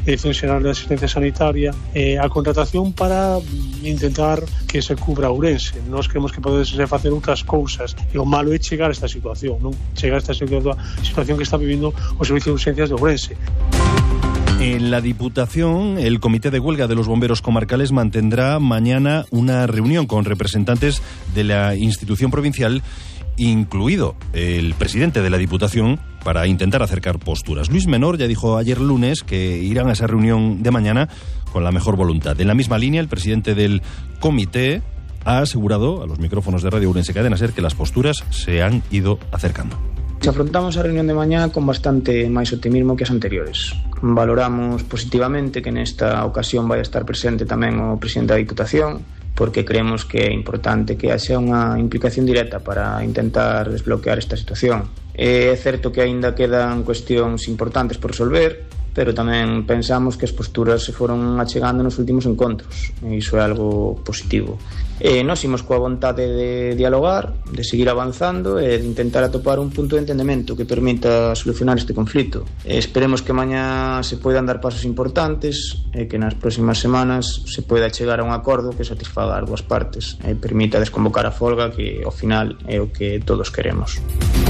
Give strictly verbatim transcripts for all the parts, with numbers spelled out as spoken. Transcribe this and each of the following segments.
Dirección Xeral de Asistencia Sanitaria, eh, a contratación para intentar que se cubra Ourense. Nós creemos que pode ser facer outras cousas, e o malo é chegar a esta situación, non? Chegar a esta situación que está vivindo o Servicio de Urgencias de Ourense. En la Diputación, el Comité de Huelga de los Bomberos Comarcales mantendrá mañana una reunión con representantes de la institución provincial, incluido el presidente de la Diputación, para intentar acercar posturas. Luis Menor ya dijo ayer lunes que irán a esa reunión de mañana con la mejor voluntad. En la misma línea, el presidente del comité ha asegurado a los micrófonos de Radio Ourense Cadena Ser que las posturas se han ido acercando. Afrontamos a reunión de mañá con bastante máis optimismo que as anteriores. Valoramos positivamente que nesta ocasión vai estar presente tamén o presidente da Diputación, porque creemos que é importante que haxa unha implicación directa para intentar desbloquear esta situación. É certo que aínda quedan cuestións importantes por resolver, pero tamén pensamos que as posturas se foron achegando nos últimos encontros, e iso é algo positivo. E nós imos coa vontade de dialogar, de seguir avanzando e de intentar atopar un punto de entendemento que permita solucionar este conflito. E esperemos que mañá se poidan dar pasos importantes e que nas próximas semanas se poida chegar a un acordo que satisfaga as dúas partes e permita desconvocar a folga, que ao final é o que todos queremos.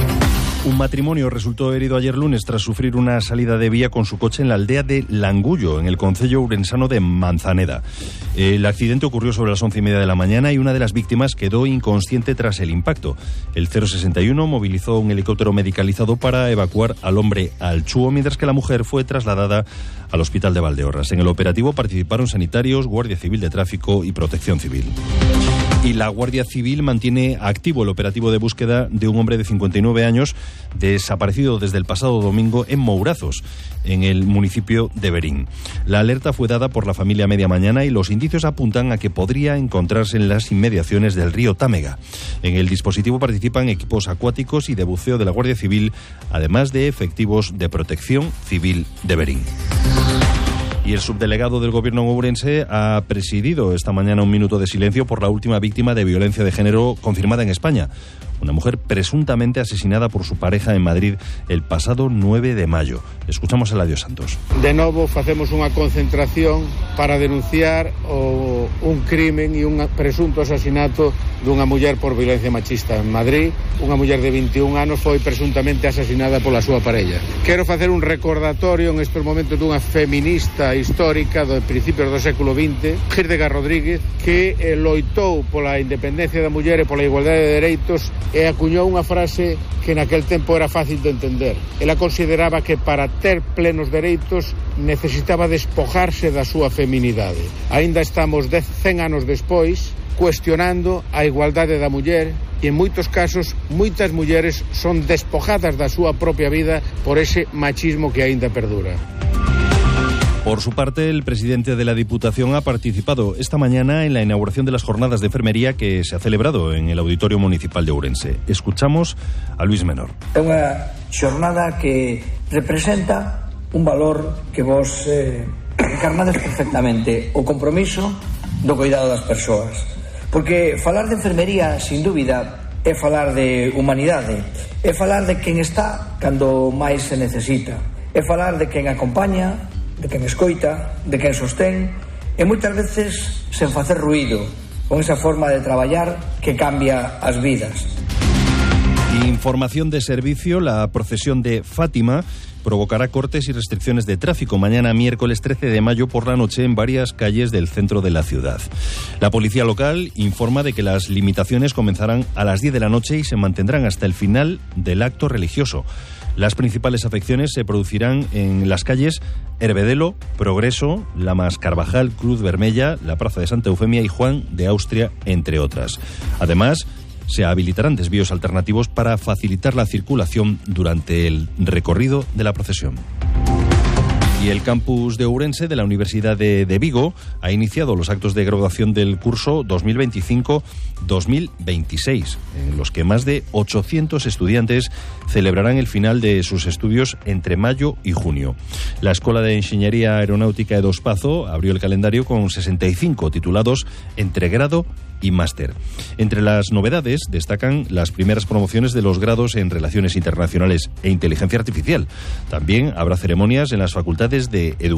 Un matrimonio resultó herido ayer lunes tras sufrir una salida de vía con su coche en la aldea de Langullo, en el concello ourensano de Manzaneda. El accidente ocurrió sobre las once y media de la mañana y una de las víctimas quedó inconsciente tras el impacto. El cero sesenta y uno movilizó un helicóptero medicalizado para evacuar al hombre al Chúo, mientras que la mujer fue trasladada al hospital de Valdeorras. En el operativo participaron sanitarios, Guardia Civil de Tráfico y Protección Civil. Y la Guardia Civil mantiene activo el operativo de búsqueda de un hombre de cincuenta y nueve años desaparecido desde el pasado domingo en Mourazos, en el municipio de Verín. La alerta fue dada por la familia media mañana y los indicios apuntan a que podría encontrarse en las inmediaciones del río Támega. En el dispositivo participan equipos acuáticos y de buceo de la Guardia Civil, además de efectivos de Protección Civil de Verín. Y el subdelegado del Gobierno ourense ha presidido esta mañana un minuto de silencio por la última víctima de violencia de género confirmada en España. Una mujer presuntamente asesinada por su pareja en Madrid el pasado nueve de mayo. Escuchamos a Eladio Santos. De novo facemos unha concentración para denunciar o, un crimen e un presunto asasinato dunha muller por violencia machista en Madrid. Unha muller de vinte e un anos foi presuntamente asesinada pola súa parella. Quero facer un recordatorio en estes momentos dunha feminista histórica do principios do século vinte, Hildegard Rodríguez, que eh, loitou pola independencia da muller e pola igualdade de dereitos, e acuñou unha frase que naquel tempo era fácil de entender. Ela consideraba que para ter plenos dereitos necesitaba despojarse da súa feminidade. Aínda estamos dez, cen anos despois cuestionando a igualdade da muller, e en moitos casos moitas mulleres son despojadas da súa propia vida por ese machismo que aínda perdura. Por su parte, el presidente de la Diputación ha participado esta mañana en la inauguración de las jornadas de enfermería que se ha celebrado en el Auditorio Municipal de Ourense. Escuchamos a Luis Menor. É unha xornada que representa un valor que vos eh, encarnades perfectamente, o compromiso do cuidado das persoas. Porque falar de enfermería, sin dúbida, é falar de humanidade, é falar de quen está cando máis se necesita, é falar de quen acompaña, de quen escoita, de quen sostén, e moitas veces sen facer ruído, con esa forma de traballar que cambia as vidas. Información de servicio, la procesión de Fátima provocará cortes y restricciones de tráfico mañana miércoles trece de mayo por la noche en varias calles del centro de la ciudad. La policía local informa de que las limitaciones comenzarán a las diez de la noche y se mantendrán hasta el final del acto religioso. Las principales afecciones se producirán en las calles Herbedelo, Progreso, Lamas Carvajal, Cruz Vermella, la Plaza de Santa Eufemia y Juan de Austria, entre otras. Además, se habilitarán desvíos alternativos para facilitar la circulación durante el recorrido de la procesión. Y el campus de Ourense de la Universidad de, de Vigo ha iniciado los actos de graduación del curso dos mil veinticinco dos mil veintiséis, en los que más de ochocientos estudiantes celebrarán el final de sus estudios entre mayo y junio. La Escuela de Ingeniería Aeronáutica de Dos Pazo abrió el calendario con sesenta y cinco titulados entre grado y máster. Entre las novedades destacan las primeras promociones de los grados en Relaciones Internacionales e Inteligencia Artificial. También habrá ceremonias en las facultades de Educación